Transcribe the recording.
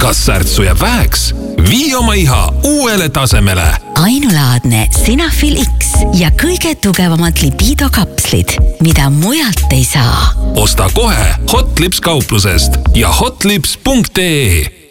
Kas särtsu jääb väheks? Vii oma iha uuele tasemele. Ainulaadne Senafil X ja kõige tugevamad libido-kapslid, mida mujalt ei saa. Osta kohe Hotlips kauplusest ja hotlips.ee.